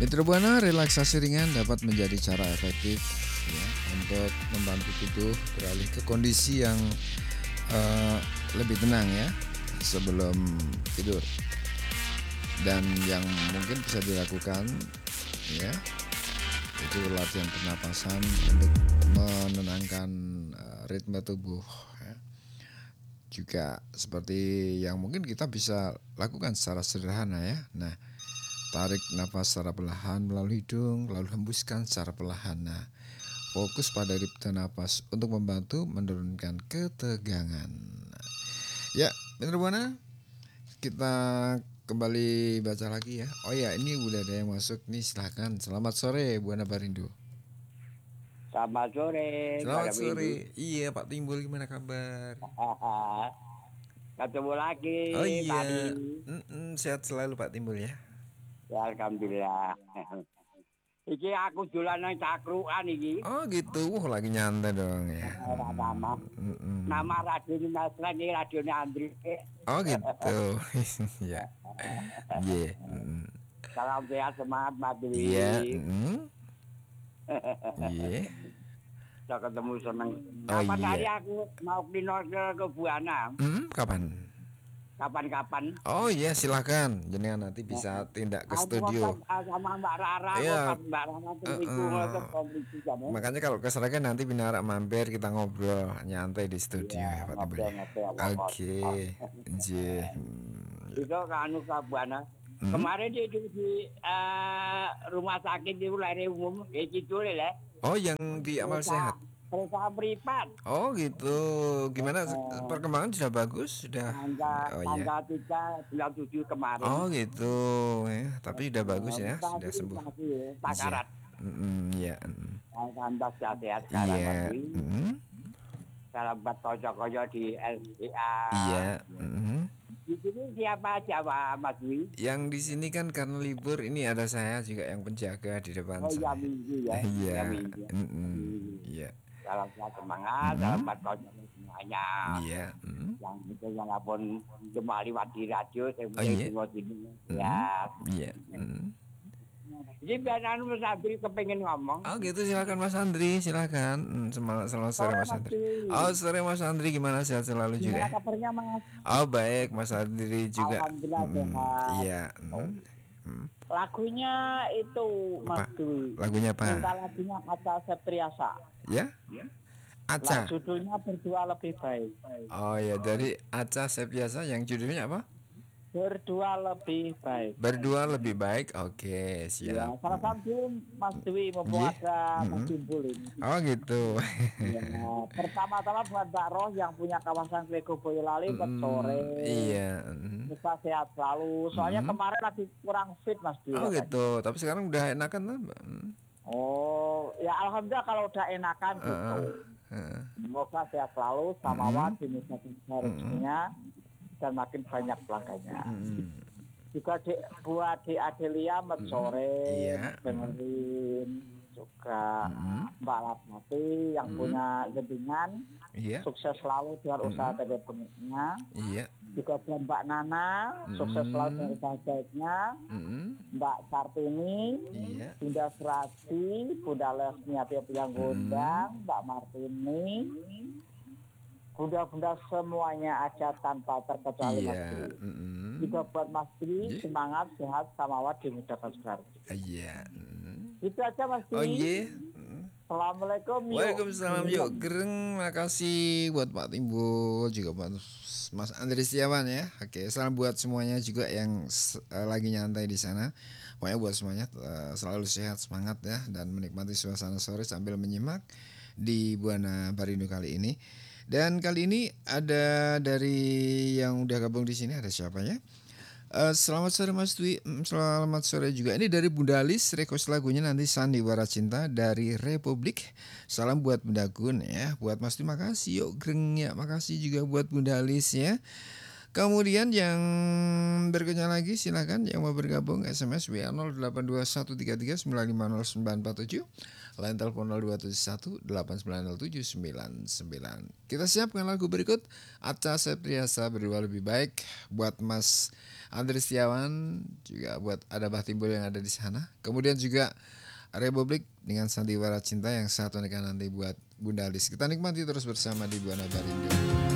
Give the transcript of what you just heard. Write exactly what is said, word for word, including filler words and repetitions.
Mitra Buana, relaksasi ringan dapat menjadi cara efektif ya, untuk membantu tubuh beralih ke kondisi yang eh, lebih tenang ya sebelum tidur. Dan yang mungkin bisa dilakukan ya itu latihan pernapasan untuk menenangkan eh, ritme tubuh ya. Juga seperti yang mungkin kita bisa lakukan secara sederhana ya. Nah, tarik nafas secara perlahan melalui hidung, lalu hembuskan secara perlahan. Nah, fokus pada ritme nafas untuk membantu menurunkan ketegangan. Ya, Mitra Buana, kita kembali baca lagi ya. Oh ya, ini udah ada yang masuk nih, silahkan. Selamat sore, Buana Barindo. Selamat sore, Selamat pada Windu. sore. Iya, Pak Timbul, gimana kabar? Ketemu lagi, Oh Mari. iya, Mm-mm, sehat selalu Pak Timbul ya. Ya, Alhamdulillah. Iki aku dolan nang cakrukan iki. Oh gitu, wah lagi nyantai dong ya. Ora nama. Mm-mm. Nama radio Nasran iki radio Andri. Oh gitu, ya, iya, mm. Salam sehat semangat Iya, Madri. mm. Iya, Bisa ketemu seneng. oh Kapan hari iya, aku mau dino ke ke Buana? Mm, kapan? Kapan-kapan? Oh iya, silakan. Jenengan nanti bisa tindak ke Aku ngotot studio. sama Mbak Rara, Iya, ngotot Mbak Rara tengriku ngotot uh-uh. komisi kan. Makanya kalau keserakan nanti binarak mampir kita ngobrol nyantai di studio Iya, ya Pak Timbul ya. ngobrol-ngobrol wongkos. Oke, J. Hmm, ya. Itu kanu Buana. Hmm? Kemarin dia di, di eh, rumah sakit di wilayah umum, kayak gitu lah. Oh yang di amal Kereta, sehat. kereta beripat. Oh gitu. Gimana Eh, perkembangan sudah bagus? Sudah. tanggal Oh iya. tanggal tiga bulan tujuh Oh kemarin. gitu ya. Tapi sudah bagus Eh, ya, sudah masih sembuh. masih Iya. sakarat. Mm, iya. Mm. Alhamdulillah sehat sekarang Iya. lagi. Mm, Salam buat kocok-kocok di L C A. iya. Mm. Di sini siapa aja Pak Mas Dwi? Yang di sini kan karena libur ini ada saya juga yang penjaga di depan Oh ya sana. minggu ya, ya Iya. minggu. Mm, iya. Salam sehat semangat, salam Mm, buat kocok semuanya. iya. Mm. Yang itu yang pun cuma liwat di radio saya Oh mulai iya. tunggu sini Mm, ya. iya. Mm. Jadi biar anu Mas Abri kepengen ngomong. Oh gitu, silakan Mas Andri, silakan. Hmm, semangat selamat sore Sore Mas Mas Andri. Oh Abri, sore Mas Andri, gimana sehat selalu juga gimana ya? kabarnya Mas? Oh baik Mas Andri juga. Alhamdulillah Hmm, sehat. iya. Oh. Hmm, hmm. Lagunya itu Mas Apa? Dwi, Lagunya minta apa? lagunya Aca Septriasa. Ya? Lah Aca. judulnya berdua lebih baik. Oh ya, dari Aca Septiasa yang judulnya apa? Berdua lebih baik. Berdua lebih baik. Oke, Ya, siap. salah Hmm. satu Mas Dwi mumpung Iya. ada Mas Hmm. Timbul ini. Oh gitu. Ya, pertama-tama buat Mbak Roh yang punya kawasan Klego Boyolali, buat sore. Hmm, iya. Hmm. Bisa sehat selalu. Soalnya Hmm. kemarin lagi kurang fit Mas Dwi Oh katanya. gitu. Tapi sekarang udah enakan lah, Mbak. Hmm. Oh, ya alhamdulillah kalau udah enakan gitu. Heeh. Heeh. Semoga sehat selalu, sama Hmm. Wad, dimudahkan rezekinya dan makin banyak pelanggannya. Hmm. Juga di, buat di Adelia Met sore Iya. dengerin juga Hmm. Mbak Latmati yang Mm. punya gedingan, Iya. sukses selalu dengan usaha teleponnya. Iya. Juga buat Mbak Nana, sukses Mm. selalu dengan usaha jahitnya. Hmm. Mbak Sartini, Iya. Bunda Serasi, Bunda Lesmia Tiap yang gondang, Mbak Martini, Bunda-bunda semuanya aja tanpa terkecuali Mas Iya. Dwi. Hmm. Juga buat Mas Dwi, Iya. semangat, sehat, sama Wad dimudahkan segala. Iya. Hmm. Itu aja Mas Oh Dwi. iya. Hmm. Assalamualaikum. Yuk. Waalaikumsalam yuk gereng, makasih buat Pak Timbul juga buat Mas Andri Setiawan ya. Oke, salam buat semuanya juga yang s- eh, lagi nyantai di sana. Pokoknya buat semuanya eh, selalu sehat, semangat ya, dan menikmati suasana sore sambil menyimak di Buana Barindo kali ini. Dan kali ini ada dari yang udah gabung di sini, ada siapa ya? Eh, selamat sore Mas Dwi. Mm, Selamat sore juga. Ini dari Bunda Lis, request lagunya nanti Sandiwara Cinta dari Republik. Salam buat Bunda Gun ya. Buat Mas Dwi makasih yuk greng ya. Makasih juga buat Bunda Lis ya. Kemudian yang berikutnya lagi silakan yang mau bergabung S M S W A nol delapan dua satu tiga tiga sembilan lima nol sembilan empat tujuh, line telepon nol dua tujuh satu delapan sembilan nol tujuh sembilan sembilan. Kita siapkan lagu berikut, Acha Septriasa Berdua Lebih Baik buat Mas Andri Setiawan, juga buat ada Bah Timbul yang ada di sana. Kemudian juga Republik dengan Sandiwara Cinta yang satu nikah nanti buat Bunda Alis. Kita nikmati terus bersama di Buana Barindo.